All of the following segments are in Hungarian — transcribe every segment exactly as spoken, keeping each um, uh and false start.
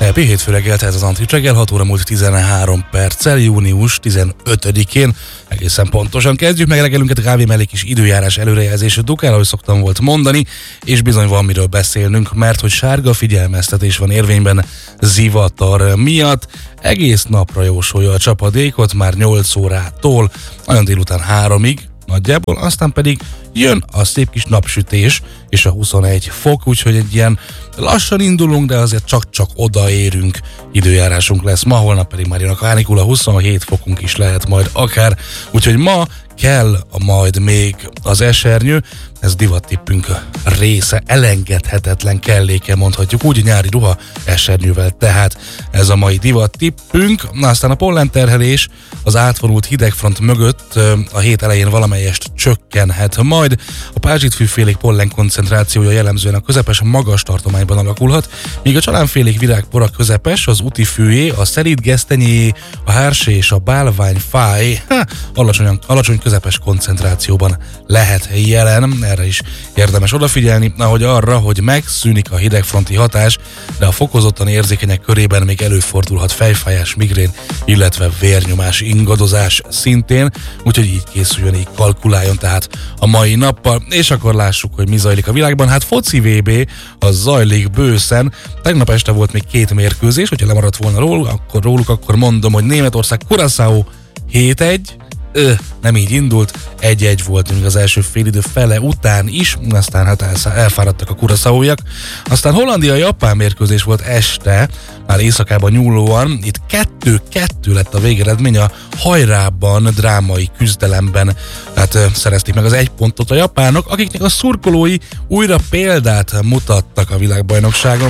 Happy hétfő reggel, tehát az Antrics reggel, hat óra múlt tizenhárom perccel, június tizenötödikén. Egészen pontosan kezdjük meg reggelünket, kávé mellé kis időjárás előrejelzésű dukál, ahogy szoktam volt mondani, és bizony van miről beszélnünk, mert hogy sárga figyelmeztetés van érvényben zivatar miatt. Egész napra jósolja a csapadékot, már nyolc órától, olyan délután háromig nagyjából, aztán pedig jön a szép kis napsütés és a huszonegy fok, úgyhogy egy ilyen lassan indulunk, de azért csak-csak odaérünk időjárásunk lesz ma, holnap pedig már jön a kánikula, huszonhét fokunk is lehet majd akár, úgyhogy ma kell majd még az esernyő, ez divattippünk része, elengedhetetlen kelléke mondhatjuk, úgy nyári ruha esernyővel, tehát ez a mai divattippünk. Na, aztán a pollenterhelés az átvonult hidegfront mögött a hét elején valamelyest csökkenhet majd. A pázsitfűfélék pollen koncentrációja jellemzően a közepes magas tartományban alakulhat, míg a csalánfélék virágpora közepes, az utifűjé, a szelídgesztenyéjé, a hársé és a bálványfáj ha, alacsony, alacsony közepes koncentrációban lehet jelen. Erre is érdemes odafigyelni, ahogy arra, hogy megszűnik a hidegfronti hatás, de a fokozottan érzékenyek körében még előfordulhat fejfájás, migrén, illetve vérnyomás ingadozás szintén, úgyhogy így készüljön, így kalkuláljon tehát a mai nappal, és akkor lássuk, hogy mi zajlik a világban. Hát foci vé bé az zajlik bőszen. Tegnap este volt még két mérkőzés, hogyha lemaradt volna róluk, akkor, róluk, akkor mondom, hogy Németország Curaçao hét egy, Ö, nem így indult, egy-egy volt még az első félidő fele után is, aztán hát elfáradtak a Curaçaóiak. Aztán Hollandia-Japán mérkőzés volt este, már éjszakában nyúlóan, itt kettő-kettő lett a végeredmény, a hajrában, drámai küzdelemben, hát szerezték meg az egy pontot a japánok, akiknek a szurkolói újra példát mutattak a világbajnokságon.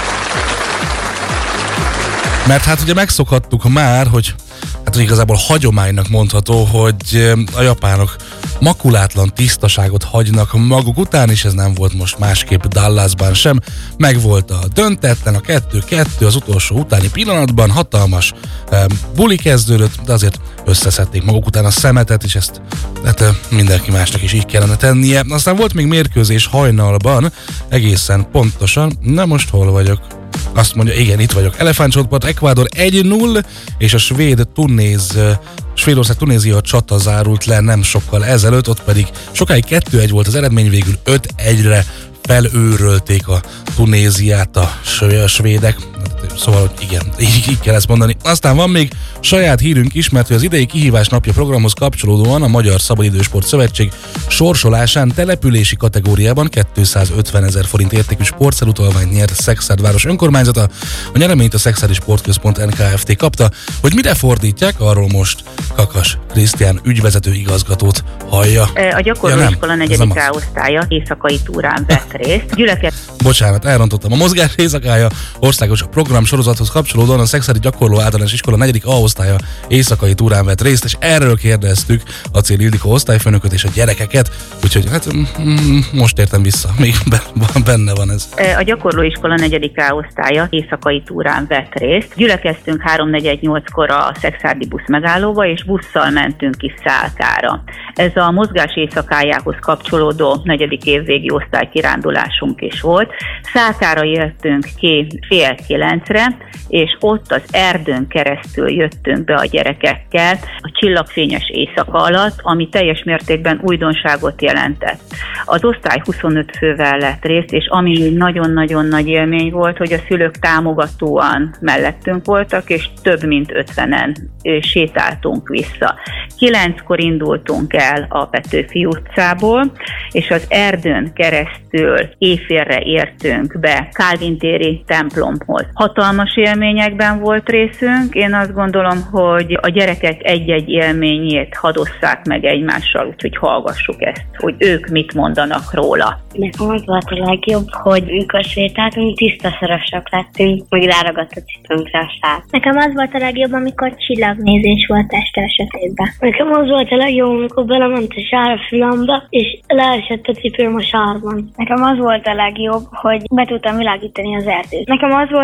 Mert hát ugye megszokhattuk már, hogy hát igazából hagyománynak mondható, hogy a japánok makulátlan tisztaságot hagynak maguk után, és ez nem volt most másképp Dallasban sem. Megvolt a döntetlen, a kettő-kettő az utolsó utáni pillanatban, hatalmas eh, buli kezdődött, de azért összeszedték maguk után a szemetet, és ezt hát, eh, mindenki másnak is így kellene tennie. Aztán volt még mérkőzés hajnalban, egészen pontosan, na most hol vagyok? Azt mondja, igen, itt vagyok. Elefántcsontpart, Ecuador egy null, és a svéd tunéz, Svédország-Tunézia csata zárult le nem sokkal ezelőtt, ott pedig sokáig kettő egy volt az eredmény, végül öt egyre felőrölték a Tunéziát a svédek. Szóval igen, így, így kell ezt mondani. Aztán van még saját hírünk is, mert hogy az idei kihívás napja programhoz kapcsolódóan a Magyar Szabadidősport Szövetség sorsolásán települési kategóriában kétszázötvenezer forint értékű sportszerutalványt nyert Szekszárd önkormányzata. A nyereményt a Szekszárdi Sportközpont en ká ef té kapta. Hogy mire fordítják, arról most Kakas Krisztián ügyvezető igazgatót hallja. A gyakorlóiskola ja, negyedik A osztálya éjszakai túrán vett részt. Gyüleket... Bocsánat, elrontottam. A mozgás éjszakája országos program sorozathoz kapcsolódóan a Szekszárdi Gyakorló Általános Iskola negyedik A osztálya éjszakai túrán vett részt, és erről kérdeztük Acél Ildikó osztályfőnököt és a gyerekeket, úgyhogy hát mm, most értem vissza, még benne van ez. A gyakorlóiskola negyedik A osztálya éjszakai túrán vett részt. Gyülekeztünk három negyvennyolckor a szekszárdi busz megállóba, és busszal mentünk ki Szálkára. Ez a mozgás éjszakájához kapcsolódó negyedik évvégi osztálykirándulásunk is volt. Szálkára jöttünk ki fél kilencre, és ott az erdőn keresztül jöttünk be a gyerekekkel a csillagfényes éjszaka alatt, ami teljes mértékben újdonságot jelentett. Az osztály huszonöt fővel lett részt, és ami nagyon-nagyon nagy élmény volt, hogy a szülők támogatóan mellettünk voltak, és több mint ötvenen sétáltunk vissza. Kilenckor indultunk el a Petőfi utcából, és az erdőn keresztül éjfélre értünk be Kálvin téri templomhoz. Hatalmas élményekben volt részünk, én azt gondolom, hogy a gyerekek egy-egy élményét hadosszák meg egymással, úgyhogy hallgassuk ezt, hogy ők mit mondanak róla. Nekem az volt a legjobb, hogy amikor sétáltunk, tisztaszorosak lettünk, meg ráragadt a cipőnkre a sár. Nekem az volt a legjobb, amikor csillagnézés volt este sötétben. Nekem az volt a legjobb, amikor belement a sár a fülamba, és leesett a cipőm a sárban. Nekem az volt a legjobb, hogy be tudtam világítani az erdőt. Nekem az volt a legjobb,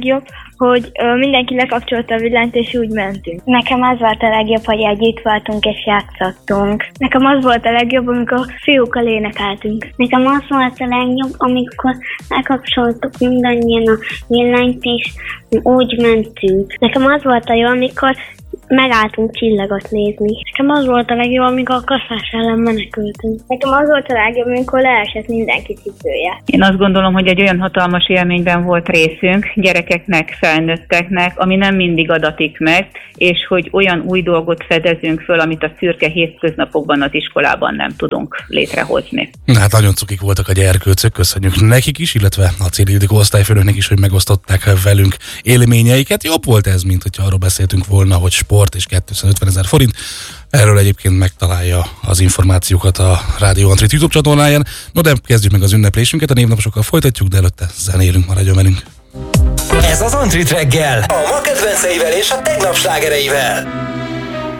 legjobb, hogy ö, mindenki lekapcsolta a villanyt, és úgy mentünk. Nekem az volt a legjobb, hogy együtt voltunk és játszottunk. Nekem az volt a legjobb, amikor fiúkkal énekeltünk. Nekem az volt a legjobb, amikor lekapcsoltuk mindannyian a villanyt, és úgy mentünk. Nekem az volt a jó, amikor megálltunk csillagot nézni. Nekem az volt a legjobb, amikor a kaszás ellen menekültünk. Nekem az volt a legjobb, amikor leesett mindenki cipője. Én azt gondolom, hogy egy olyan hatalmas élményben volt részünk, gyerekeknek, felnőtteknek, ami nem mindig adatik meg, és hogy olyan új dolgot fedezünk föl, amit a szürke hétköznapokban az iskolában nem tudunk létrehozni. Hát nagyon cukik voltak a gyerkőcök, köszönjük nekik is, illetve a Céli Ildikó osztályfőnöknek is, hogy megosztották velünk élményeiket. Jobb volt ez, mint hogyha arról beszéltünk volna, hogy sport és kétszázötvenezer forint. Erről egyébként megtalálja az információkat a Rádió Antrit YouTube csatornáján. No de kezdjük meg az ünneplésünket, a névnaposokkal folytatjuk, de előtte zenélünk, maradjon velünk. Ez az Antrit reggel, a ma kedvenceivel és a tegnap slágereivel.